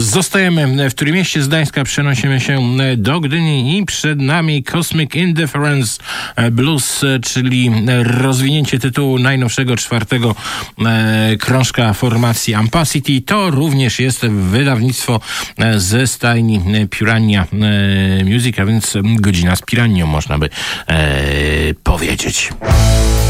Zostajemy w Trójmieście. Z Gdańska przenosimy się do Gdyni i przed nami Cosmic Indifference Blues, czyli rozwinięcie tytułu najnowszego 4. krążka formacji Ampacity. To również jest wydawnictwo ze stajni Piranha Music, a więc godzina z Piranią, można by powiedzieć.